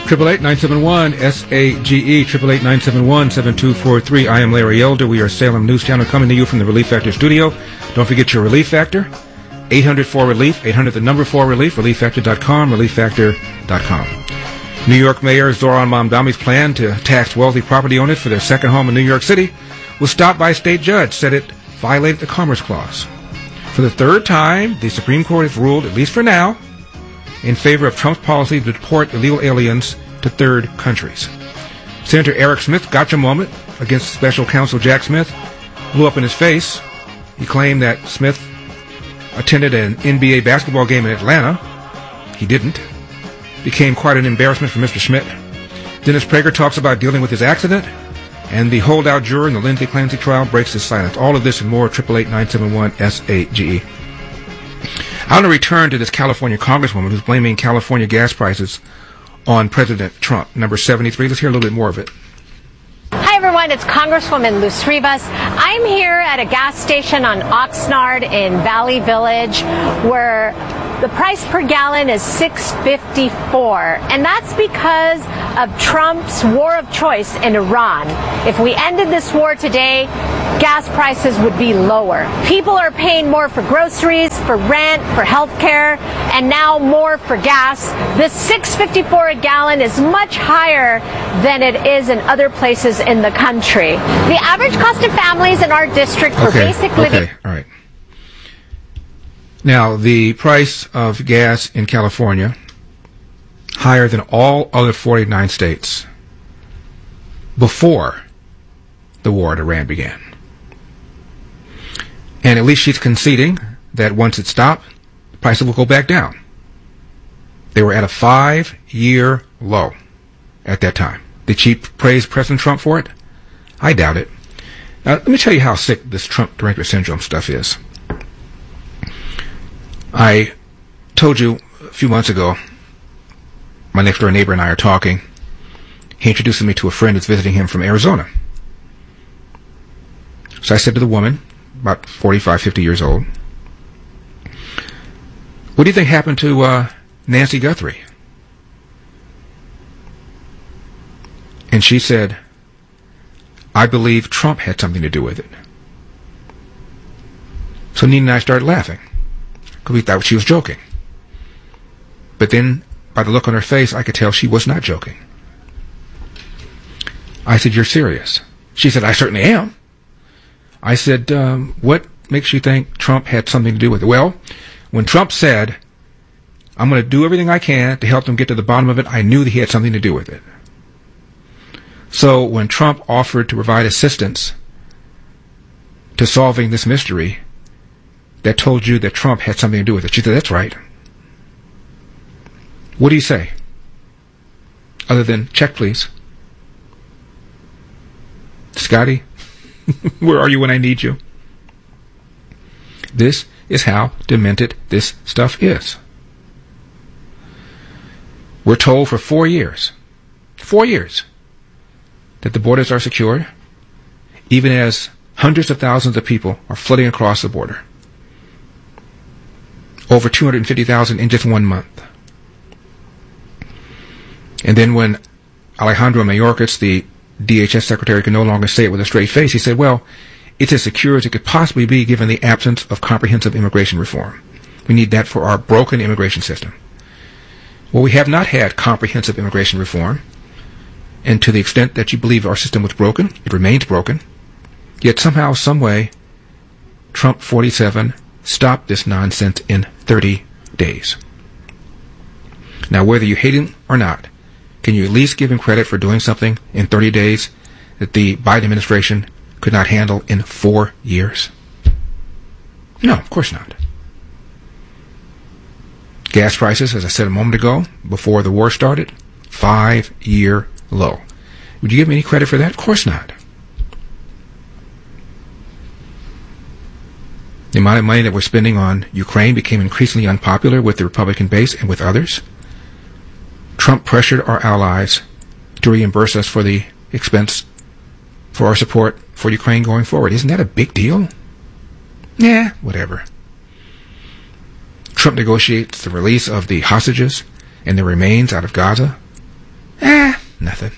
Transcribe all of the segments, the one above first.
888-971-SAGE, 888-971-7243. I am Larry Elder. We are Salem News Channel coming to you from the Relief Factor studio. Don't forget your Relief Factor, 800-4RELIEF, 800-4RELIEF, ReliefFactor.com, ReliefFactor.com. New York Mayor Zoran Mamdani's plan to tax wealthy property owners for their second home in New York City was stopped by a state judge, said it violated the Commerce Clause. For the third time, the Supreme Court has ruled, at least for now, in favor of Trump's policy to deport illegal aliens to third countries. Senator Eric Smith, gotcha moment, against special counsel Jack Smith, blew up in his face. He claimed that Smith attended an NBA basketball game in Atlanta. He didn't. Became quite an embarrassment for Mr. Schmidt. Dennis Prager talks about dealing with his accident, and the holdout juror in the Lindsay Clancy trial breaks his silence. All of this and more, 888-971-SAGE. I want to return to this California congresswoman who's blaming California gas prices on President Trump. Number 73. Let's hear a little bit more of it. Hi, everyone. It's Congresswoman Luz Rivas. I'm here at a gas station on Oxnard in Valley Village where the price per gallon is $6.54, and that's because of Trump's war of choice in Iran. If we ended this war today, gas prices would be lower. People are paying more for groceries, for rent, for health care, and now more for gas. This $6.54 a gallon is much higher than it is in other places in the country. The average cost of families in our district for basic living... Okay, all right. Now, the price of gas in California, higher than all other 49 states before the war in Iran began. And at least she's conceding that once it stopped, the prices will go back down. They were at a 5-year low at that time. Did she praise President Trump for it? I doubt it. Now, let me tell you how sick this Trump Director Syndrome stuff is. I told you a few months ago, my next door neighbor and I are talking. He introduced me to a friend who's visiting him from Arizona. So I said to the woman, about 45, 50 years old, what do you think happened to Nancy Guthrie? And she said, I believe Trump had something to do with it. So Nina and I started laughing. We thought she was joking. But then, by the look on her face, I could tell she was not joking. I said, you're serious? She said, I certainly am. I said, what makes you think Trump had something to do with it? Well, when Trump said, I'm going to do everything I can to help them get to the bottom of it, I knew that he had something to do with it. So when Trump offered to provide assistance to solving this mystery, that told you that Trump had something to do with it. She said, that's right. What do you say? Other than, check, please. Scotty, where are you when I need you? This is how demented this stuff is. We're told for 4 years, that the borders are secure, even as hundreds of thousands of people are flooding across the border. Over 250,000 in just 1 month. And then when Alejandro Mayorkas, the DHS secretary, could no longer say it with a straight face, he said, well, it's as secure as it could possibly be given the absence of comprehensive immigration reform. We need that for our broken immigration system. Well, we have not had comprehensive immigration reform. And to the extent that you believe our system was broken, it remains broken. Yet somehow, some way, Trump 47 stopped this nonsense in 30 days. Now, whether you hate him or not, can you at least give him credit for doing something in 30 days that the Biden administration could not handle in 4 years? No, of course not. Gas prices, as I said a moment ago, before the war started, 5-year low. Would you give me any credit for that? Of course not. The amount of money that we're spending on Ukraine became increasingly unpopular with the Republican base and with others. Trump pressured our allies to reimburse us for the expense for our support for Ukraine going forward. Isn't that a big deal? Yeah, whatever. Trump negotiates the release of the hostages and the remains out of Gaza. Nothing.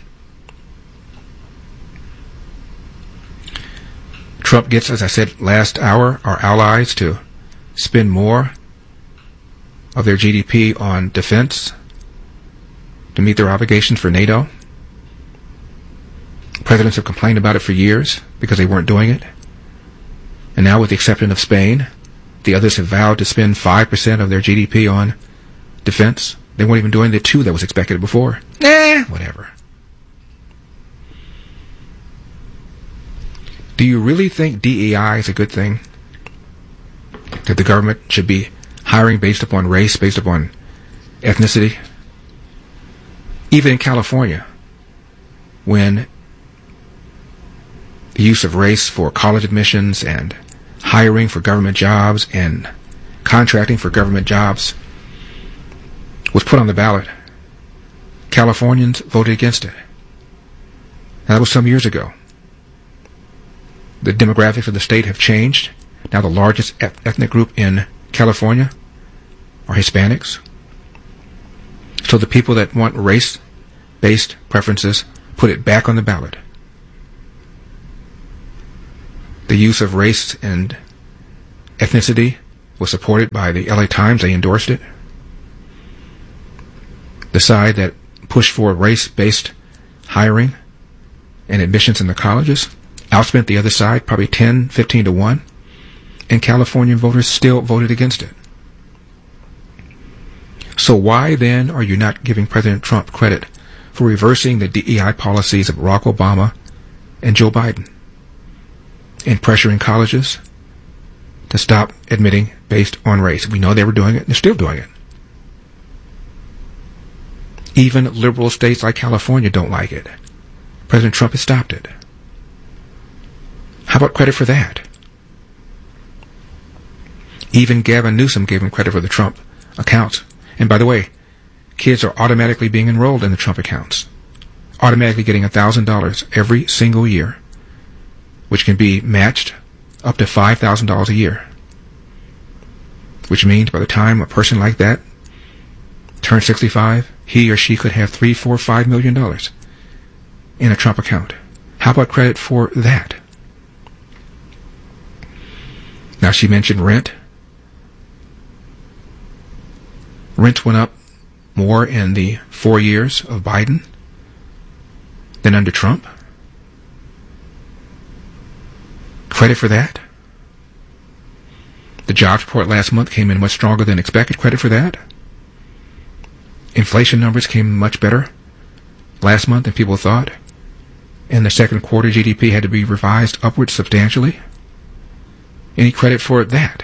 Trump gets, as I said last hour, our allies to spend more of their GDP on defense to meet their obligations for NATO. Presidents have complained about it for years because they weren't doing it. And now with the exception of Spain, the others have vowed to spend 5% of their GDP on defense. They weren't even doing the 2% that was expected before. Whatever. Do you really think DEI is a good thing? That the government should be hiring based upon race, based upon ethnicity? Even in California, when the use of race for college admissions and hiring for government jobs and contracting for government jobs was put on the ballot, Californians voted against it. That was some years ago. The demographics of the state have changed. Now the largest ethnic group in California are Hispanics. So the people that want race-based preferences put it back on the ballot. The use of race and ethnicity was supported by the LA Times. They endorsed it. The side that pushed for race-based hiring and admissions in the colleges outspent the other side probably 10, 15 to 1. And California voters still voted against it. So why then are you not giving President Trump credit for reversing the DEI policies of Barack Obama and Joe Biden and pressuring colleges to stop admitting based on race? We know they were doing it, and they're still doing it. Even liberal states like California don't like it. President Trump has stopped it. How about credit for that? Even Gavin Newsom gave him credit for the Trump accounts. And by the way, kids are automatically being enrolled in the Trump accounts, automatically getting $1,000 every single year, which can be matched up to $5,000 a year. Which means by the time a person like that turns 65, he or she could have $3, $4, $5 million in a Trump account. How about credit for that? Now, she mentioned rent. Rent went up more in the 4 years of Biden than under Trump. Credit for that. The jobs report last month came in much stronger than expected. Credit for that. Inflation numbers came much better last month than people thought. And the second quarter GDP had to be revised upwards substantially. Any credit for that?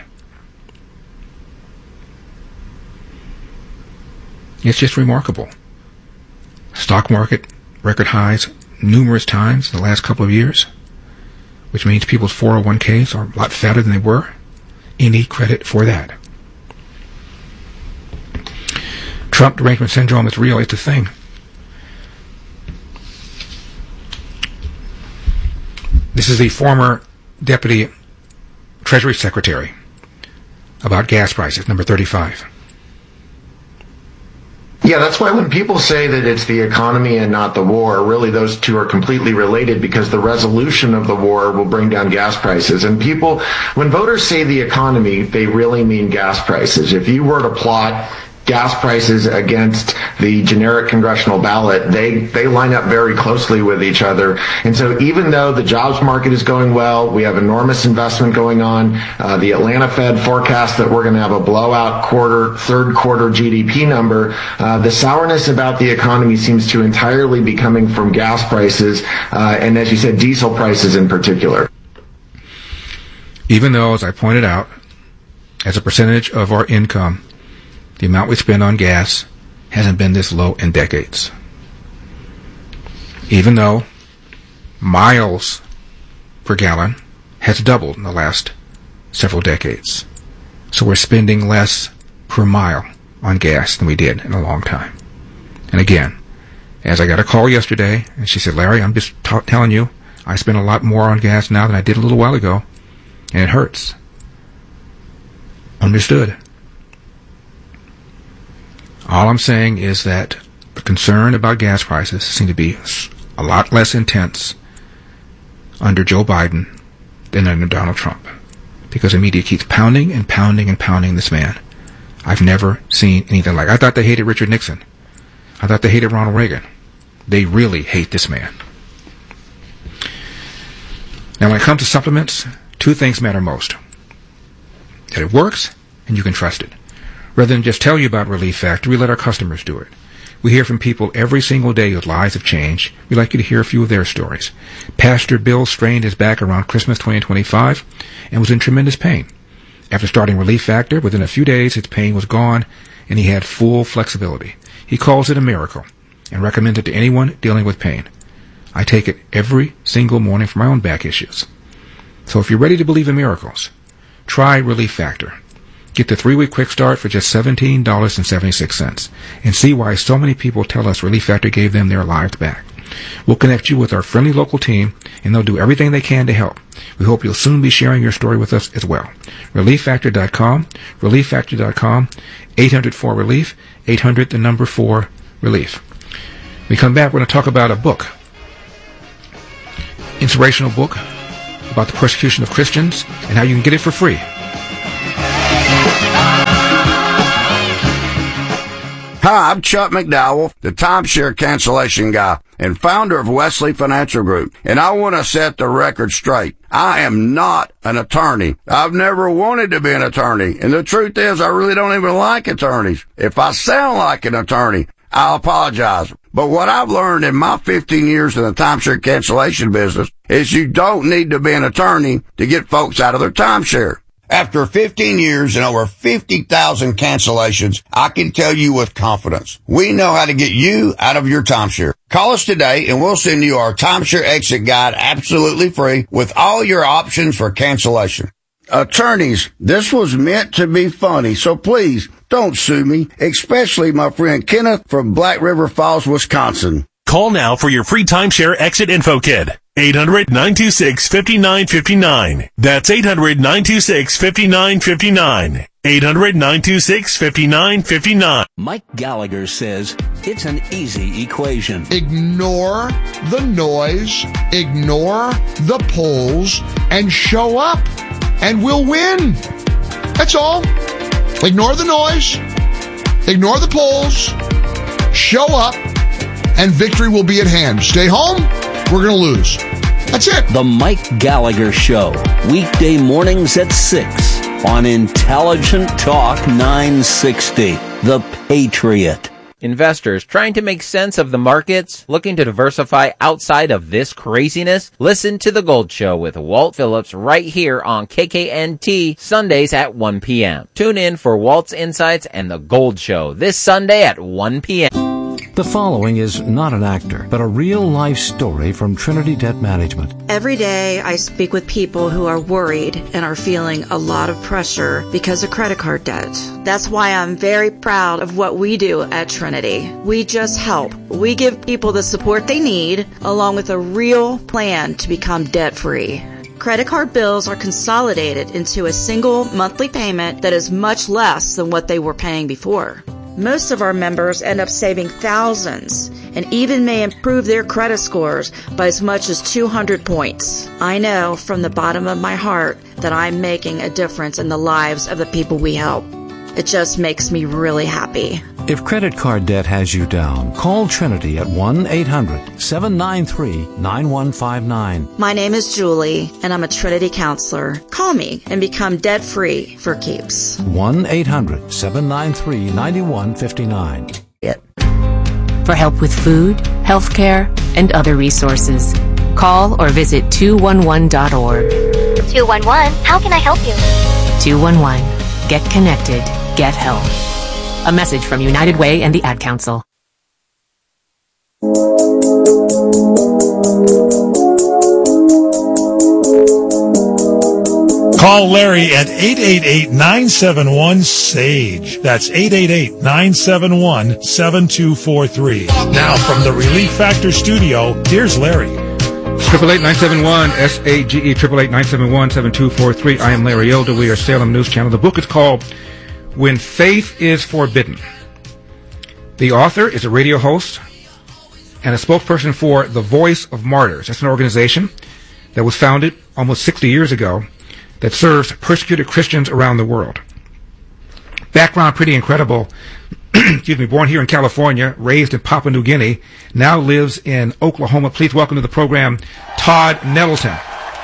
It's just remarkable. Stock market record highs numerous times in the last couple of years, which means people's 401ks are a lot fatter than they were. Any credit for that? Trump derangement syndrome is real. It's a thing. This is the former Deputy Treasury Secretary about gas prices, number 35. Yeah, that's why when people say that it's the economy and not the war, really those two are completely related, because the resolution of the war will bring down gas prices. And people, when voters say the economy, they really mean gas prices. If you were to plot gas prices against the generic congressional ballot, they line up very closely with each other. And so even though the jobs market is going well, we have enormous investment going on, the Atlanta Fed forecast that we're going to have a blowout third quarter GDP number, the sourness about the economy seems to entirely be coming from gas prices, and as you said, diesel prices in particular. Even though, as I pointed out, as a percentage of our income, the amount we spend on gas hasn't been this low in decades. Even though miles per gallon has doubled in the last several decades. So we're spending less per mile on gas than we did in a long time. And again, as I got a call yesterday, and she said, Larry, I'm just telling you, I spend a lot more on gas now than I did a little while ago, and it hurts. Understood. All I'm saying is that the concern about gas prices seemed to be a lot less intense under Joe Biden than under Donald Trump, because the media keeps pounding and pounding and pounding this man. I've never seen anything like it. I thought they hated Richard Nixon. I thought they hated Ronald Reagan. They really hate this man. Now, when it comes to supplements, two things matter most: that it works and you can trust it. Rather than just tell you about Relief Factor, we let our customers do it. We hear from people every single day whose lives have changed. We'd like you to hear a few of their stories. Pastor Bill strained his back around Christmas 2025 and was in tremendous pain. After starting Relief Factor, within a few days his pain was gone and he had full flexibility. He calls it a miracle and recommends it to anyone dealing with pain. I take it every single morning for my own back issues. So if you're ready to believe in miracles, try Relief Factor. Get the 3-week quick start for just $17.76 and see why so many people tell us Relief Factor gave them their lives back. We'll connect you with our friendly local team, and they'll do everything they can to help. We hope you'll soon be sharing your story with us as well. ReliefFactor.com, ReliefFactor.com, 800-4-RELIEF, 800-4-RELIEF. When we come back, we're going to talk about a book, inspirational book about the persecution of Christians and how you can get it for free. Hi, I'm Chuck McDowell, the timeshare cancellation guy and founder of Wesley Financial Group, and I want to set the record straight. I am not an attorney. I've never wanted to be an attorney, and the truth is I really don't even like attorneys. If I sound like an attorney, I'll apologize. But what I've learned in my 15 years in the timeshare cancellation business is you don't need to be an attorney to get folks out of their timeshare. After 15 years and over 50,000 cancellations, I can tell you with confidence, we know how to get you out of your timeshare. Call us today and we'll send you our timeshare exit guide absolutely free with all your options for cancellation. Attorneys, this was meant to be funny, so please don't sue me, especially my friend Kenneth from Black River Falls, Wisconsin. Call now for your free timeshare exit info kit. 800-926-5959. That's 800-926-5959. 800-926-5959. Mike Gallagher says it's an easy equation. Ignore the noise, ignore the polls, and show up, and we'll win. That's all. Ignore the noise, ignore the polls, show up, and victory will be at hand. Stay home, we're going to lose. That's it. The Mike Gallagher Show, weekday mornings at 6 on Intelligent Talk 960, The Patriot. Investors trying to make sense of the markets, looking to diversify outside of this craziness? Listen to The Gold Show with Walt Phillips right here on KKNT, Sundays at 1 p.m. Tune in for Walt's Insights and The Gold Show this Sunday at 1 p.m. The following is not an actor, but a real-life story from Trinity Debt Management. Every day I speak with people who are worried and are feeling a lot of pressure because of credit card debt. That's why I'm very proud of what we do at Trinity. We just help. We give people the support they need, along with a real plan to become debt-free. Credit card bills are consolidated into a single monthly payment that is much less than what they were paying before. Most of our members end up saving thousands and even may improve their credit scores by as much as 200 points. I know from the bottom of my heart that I'm making a difference in the lives of the people we help. It just makes me really happy. If credit card debt has you down, call Trinity at 1-800-793-9159. My name is Julie, and I'm a Trinity counselor. Call me and become debt-free for keeps. 1-800-793-9159. For help with food, healthcare, and other resources, call or visit 211.org. 211, how can I help you? 211, get connected, get help. A message from United Way and the Ad Council. Call Larry at 888-971-SAGE. That's 888-971-7243. Now from the Relief Factor studio, here's Larry. 888-971-SAGE, 888-971-7243. I am Larry Elder. We are Salem News Channel. The book is called When Faith is Forbidden. The author is a radio host and a spokesperson for The Voice of Martyrs. That's an organization that was founded almost 60 years ago that serves persecuted Christians around the world. Background pretty incredible. Excuse me, born here in California, raised in Papua New Guinea, now lives in Oklahoma. Please welcome to the program, Todd Nettleton.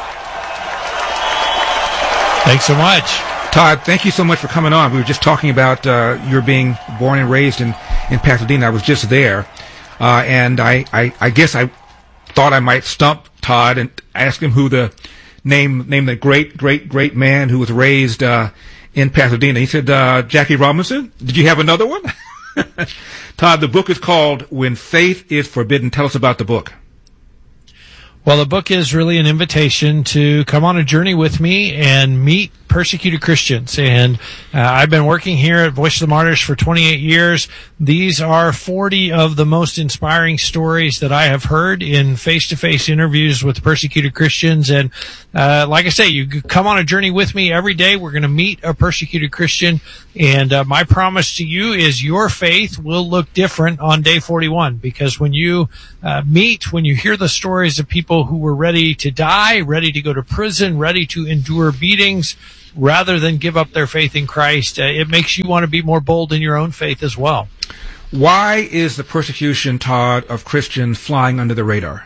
Thanks so much. Todd, thank you so much for coming on. We were just talking about your being born and raised in Pasadena. I was just there, and I guess I thought I might stump Todd and ask him who the name the great man who was raised in Pasadena. He said Jackie Robinson. Did you have another one? Todd, the book is called When Faith is Forbidden. Tell us about the book. Well, the book is really an invitation to come on a journey with me and meet persecuted Christians. And I've been working here at Voice of the Martyrs for 28 years. These are 40 of the most inspiring stories that I have heard in face-to-face interviews with persecuted Christians. And like I say, you come on a journey with me every day. We're going to meet a persecuted Christian. And my promise to you is your faith will look different on day 41. Because when you when you hear the stories of people who were ready to die, ready to go to prison, ready to endure beatings, rather than give up their faith in Christ, it makes you want to be more bold in your own faith as well. Why is the persecution, Todd, of Christians flying under the radar?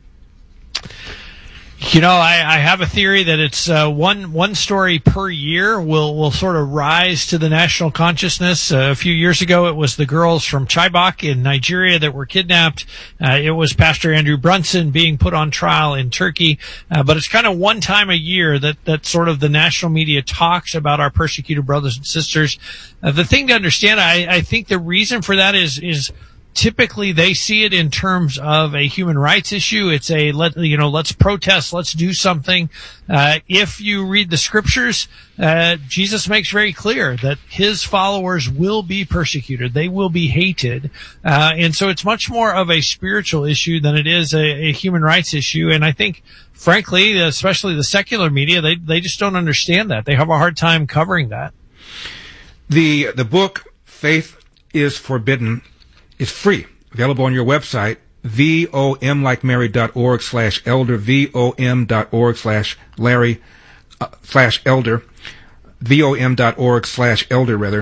You know, I have a theory that it's one story per year will sort of rise to the national consciousness. A few years ago, it was the girls from Chibok in Nigeria that were kidnapped. It was Pastor Andrew Brunson being put on trial in Turkey. But it's kind of one time a year that sort of the national media talks about our persecuted brothers and sisters. The thing to understand, I think the reason for that is typically they see it in terms of a human rights issue. It's let's protest, let's do something. If you read the scriptures, Jesus makes very clear that his followers will be persecuted. They will be hated. And so it's much more of a spiritual issue than it is a human rights issue. And I think, frankly, especially the secular media, they just don't understand that. They have a hard time covering that. The book, Faith is Forbidden, is free, available on your website, vomlikemary.org/elder, vom.org/Larry/elder, vom.org/elder, rather.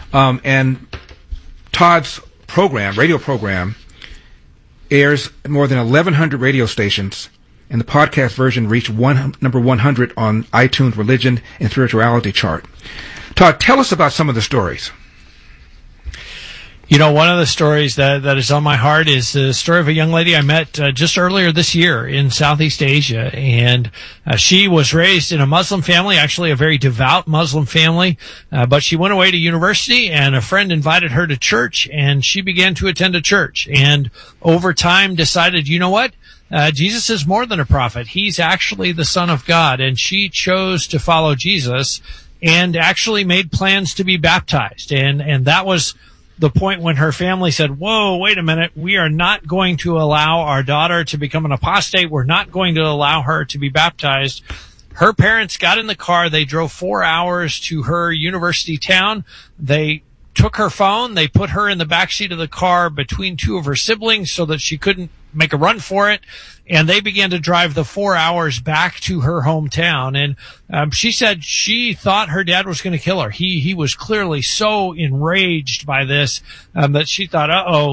And Todd's radio program, airs at more than 1,100 radio stations, and the podcast version reached number 100 on iTunes Religion and Spirituality chart. Todd, tell us about some of the stories. You know, one of the stories that is on my heart is the story of a young lady I met just earlier this year in Southeast Asia. And she was raised in a Muslim family, actually a very devout Muslim family. But she went away to university, and a friend invited her to church, and she began to attend a church. And over time decided, you know what? Jesus is more than a prophet. He's actually the Son of God. And she chose to follow Jesus and actually made plans to be baptized. And that was the point when her family said, whoa, wait a minute, we are not going to allow our daughter to become an apostate. We're not going to allow her to be baptized. Her parents got in the car. They drove 4 hours to her university town. They took her phone. They put her in the backseat of the car between two of her siblings so that she couldn't make a run for it. And they began to drive the 4 hours back to her hometown. And she said she thought her dad was going to kill her. He was clearly so enraged by this that she thought,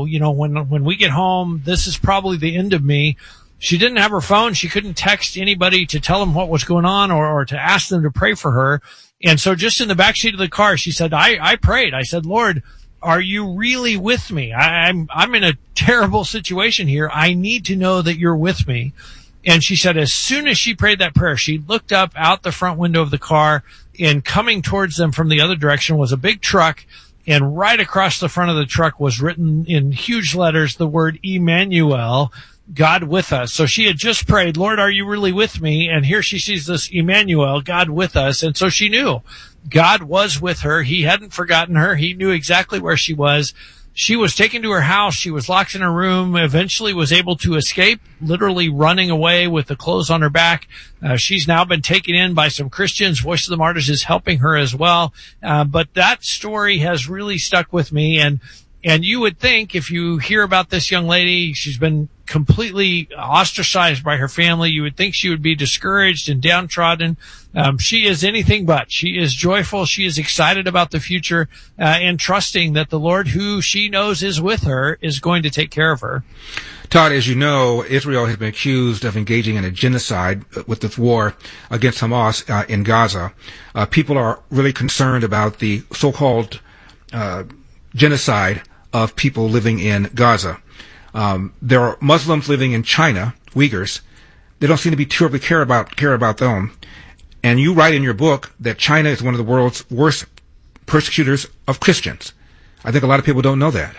when we get home, this is probably the end of me. She didn't have her phone. She couldn't text anybody to tell them what was going on or to ask them to pray for her. And so just in the backseat of the car, she said, I prayed. I said, Lord, are you really with me? I'm in a terrible situation here. I need to know that you're with me. And she said as soon as she prayed that prayer, she looked up out the front window of the car, and coming towards them from the other direction was a big truck. And right across the front of the truck was written in huge letters the word Emmanuel, God with us. So she had just prayed, Lord, are you really with me? And here she sees this Emmanuel, God with us. And so she knew God was with her. He hadn't forgotten her. He knew exactly where she was. She was taken to her house. She was locked in her room, eventually was able to escape, literally running away with the clothes on her back. She's now been taken in by some Christians. Voice of the Martyrs is helping her as well. But that story has really stuck with me. And And you would think if you hear about this young lady, she's been completely ostracized by her family. You would think she would be discouraged and downtrodden. She is anything but. She is joyful. She is excited about the future, and trusting that the Lord, who she knows is with her, is going to take care of her. Todd, as you know, Israel has been accused of engaging in a genocide with this war against Hamas in Gaza. People are really concerned about the so-called genocide of people living in Gaza. There are Muslims living in China, Uyghurs. They don't seem to be terribly care about them. And you write in your book that China is one of the world's worst persecutors of Christians. I think a lot of people don't know that.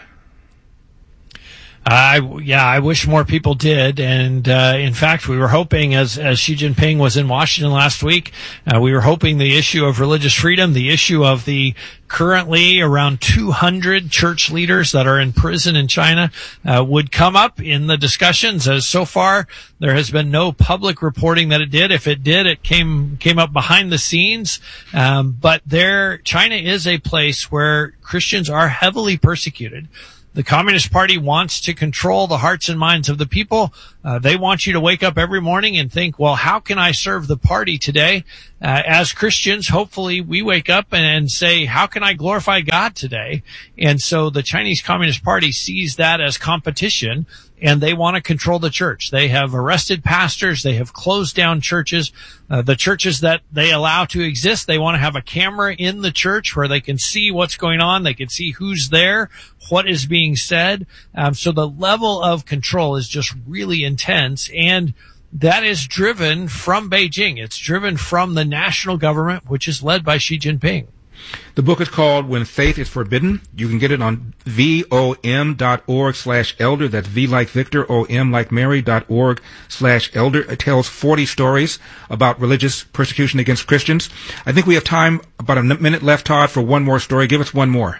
I wish more people did. And, in fact, we were hoping as Xi Jinping was in Washington last week, we were hoping the issue of religious freedom, the issue of the currently around 200 church leaders that are in prison in China, would come up in the discussions. As so far, there has been no public reporting that it did. If it did, it came up behind the scenes. But China is a place where Christians are heavily persecuted. The Communist Party wants to control the hearts and minds of the people. They want you to wake up every morning and think, well, how can I serve the party today? As Christians, hopefully we wake up and say, how can I glorify God today? And so the Chinese Communist Party sees that as competition, and they want to control the church. They have arrested pastors. They have closed down churches. The churches that they allow to exist, they want to have a camera in the church where they can see what's going on. They can see who's there, what is being said. So the level of control is just really intense, and that is driven from Beijing. It's driven from the national government, which is led by Xi Jinping. The book is called When Faith is Forbidden. You can get it on vom.org/elder. That's V like Victor, OM like Mary.org/elder. It tells 40 stories about religious persecution against Christians. I think we have time, about a minute left, Todd, for one more story. Give us one more.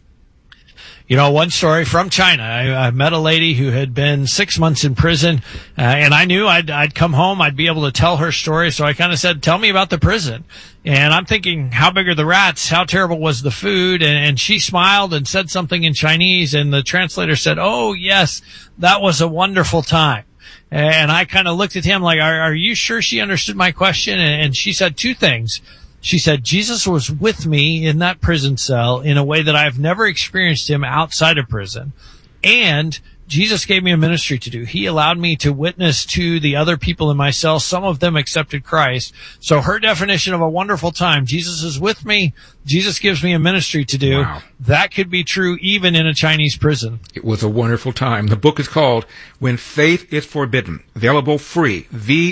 You know, one story from China. I met a lady who had been 6 months in prison, and I knew I'd come home, I'd be able to tell her story. So I kind of said, tell me about the prison. And I'm thinking, how big are the rats? How terrible was the food? And she smiled and said something in Chinese, and the translator said, oh, yes, that was a wonderful time. And I kind of looked at him like, are you sure she understood my question? And she said two things. She said, Jesus was with me in that prison cell in a way that I've never experienced him outside of prison. And Jesus gave me a ministry to do. He allowed me to witness to the other people in my cell. Some of them accepted Christ. So her definition of a wonderful time, Jesus is with me. Jesus gives me a ministry to do. Wow. That could be true even in a Chinese prison. It was a wonderful time. The book is called When Faith is Forbidden. Available free.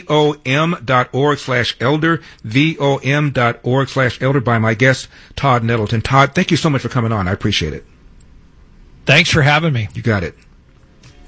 vom.org/elder. vom.org/elder by my guest, Todd Nettleton. Todd, thank you so much for coming on. I appreciate it. Thanks for having me. You got it.